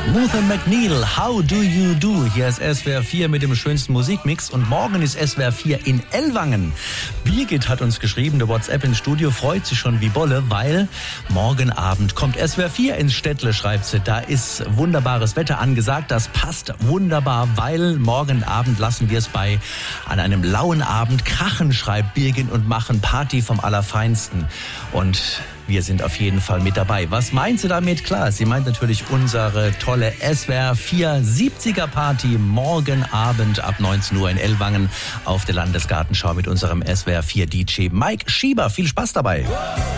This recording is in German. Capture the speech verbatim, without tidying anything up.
Nathan McNeil, How Do You Do? Hier ist S W R vier mit dem schönsten Musikmix und morgen ist S W R vier in Ellwangen. Birgit hat uns geschrieben, der WhatsApp ins Studio, freut sich schon wie Bolle, weil morgen Abend kommt S W R vier ins Städtle, schreibt sie. Da ist wunderbares Wetter angesagt, das passt wunderbar, weil morgen Abend lassen wir es bei an einem lauen Abend krachen, schreibt Birgit, und machen Party vom Allerfeinsten. Und wir sind auf jeden Fall mit dabei. Was meint sie damit? Klar, sie meint natürlich unsere tolle S W R vier siebziger Party morgen Abend ab neunzehn Uhr in Ellwangen auf der Landesgartenschau mit unserem S W R vier D J Mike Schieber. Viel Spaß dabei.